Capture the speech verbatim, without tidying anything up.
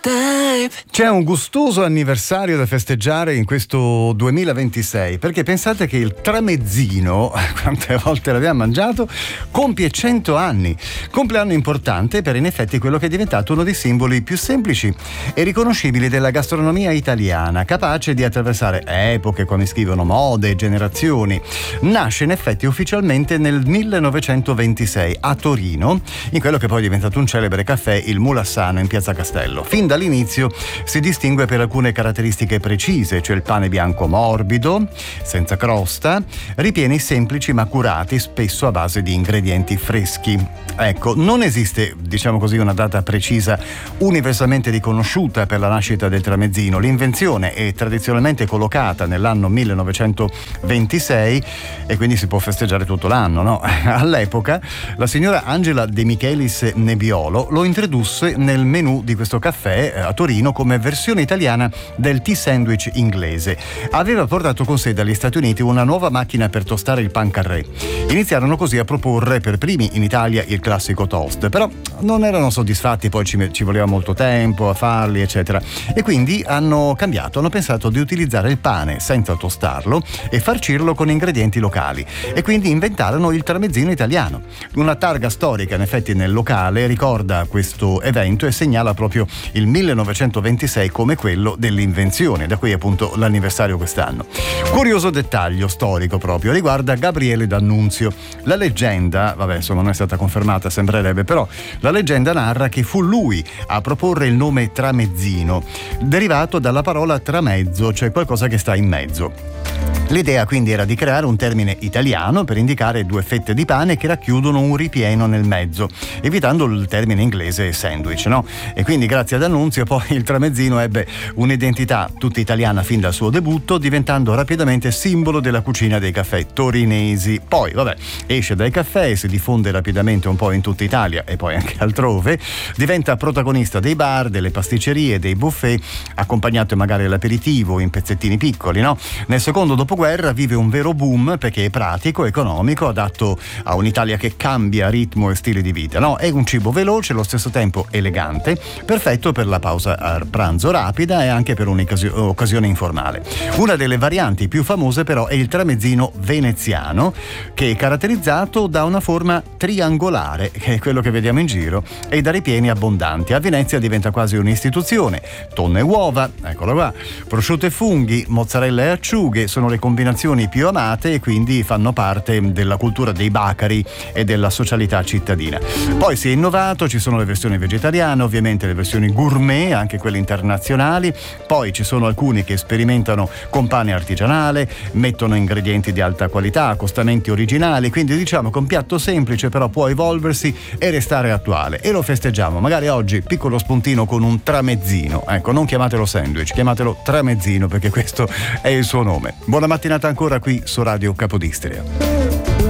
C'è un gustoso anniversario da festeggiare in questo duemilaventisei, perché pensate che il tramezzino, quante volte l'abbiamo mangiato, compie cento anni. Compleanno importante per in effetti quello che è diventato uno dei simboli più semplici e riconoscibili della gastronomia italiana, capace di attraversare epoche, come scrivono, mode e generazioni. Nasce in effetti ufficialmente nel millenovecentoventisei a Torino, in quello che poi è diventato un celebre caffè, il Mulassano, in Piazza Castello. Fin dall'inizio si distingue per alcune caratteristiche precise, cioè il pane bianco morbido, senza crosta, ripieni semplici ma curati, spesso a base di ingredienti freschi. Ecco, non esiste, diciamo così, una data precisa universalmente riconosciuta per la nascita del tramezzino. L'invenzione è tradizionalmente collocata nell'anno millenovecentoventisei e quindi si può festeggiare tutto l'anno, no? All'epoca la signora Angela De Michelis Nebbiolo lo introdusse nel menù di questo caffè a Torino come versione italiana del tea sandwich inglese. Aveva portato con sé dagli Stati Uniti una nuova macchina per tostare il pan carré. Iniziarono così a proporre per primi in Italia il classico toast, però non erano soddisfatti, poi ci, ci voleva molto tempo a farli, eccetera, e quindi hanno cambiato, hanno pensato di utilizzare il pane senza tostarlo e farcirlo con ingredienti locali, e quindi inventarono il tramezzino italiano. Una targa storica in effetti nel locale ricorda questo evento e segnala proprio il millenovecentoventisei come quello dell'invenzione, da cui appunto l'anniversario quest'anno. Curioso dettaglio storico proprio riguarda Gabriele D'Annunzio. La leggenda, vabbè, insomma non è stata confermata, sembrerebbe, però la leggenda narra che fu lui a proporre il nome tramezzino, derivato dalla parola tramezzo, cioè qualcosa che sta in mezzo. L'idea quindi era di creare un termine italiano per indicare due fette di pane che racchiudono un ripieno nel mezzo, evitando il termine inglese sandwich, no? E quindi grazie ad Annunzio poi il tramezzino ebbe un'identità tutta italiana fin dal suo debutto, diventando rapidamente simbolo della cucina dei caffè torinesi. Poi, vabbè, esce dai caffè, si diffonde rapidamente un po' in tutta Italia e poi anche altrove, diventa protagonista dei bar, delle pasticcerie, dei buffet, accompagnato magari all'aperitivo in pezzettini piccoli, no? Nel secondo dopoguerra vive un vero boom perché è pratico, economico, adatto a un'Italia che cambia ritmo e stile di vita, no? È un cibo veloce, allo stesso tempo elegante, perfetto per la pausa a pranzo rapida e anche per un'occasione informale. Una delle varianti più famose però è il tramezzino veneziano, che è caratterizzato da una forma triangolare, che è quello che vediamo in giro, e da ripieni abbondanti. A Venezia diventa quasi un'istituzione. Tonno e uova, eccolo qua, prosciutto e funghi, mozzarella e acciughe sono le combinazioni più amate e quindi fanno parte della cultura dei bacari e della socialità cittadina. Poi si è innovato, ci sono le versioni vegetariane, ovviamente le versioni gourmet, anche quelle internazionali, poi ci sono alcuni che sperimentano con pane artigianale, mettono ingredienti di alta qualità, accostamenti originali, quindi diciamo che un piatto semplice però può evolversi e restare attuale, e lo festeggiamo magari oggi, piccolo spuntino con un tramezzino, ecco, non chiamatelo sandwich, chiamatelo tramezzino perché questo è il suo nome. Buona mattinata ancora qui su Radio Capodistria.